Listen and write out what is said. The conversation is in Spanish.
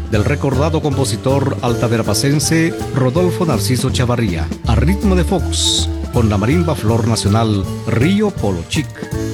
del recordado compositor altaverapacense Rodolfo Narciso Chavarría, a ritmo de Fox, con la marimba flor nacional Río Polo Chic.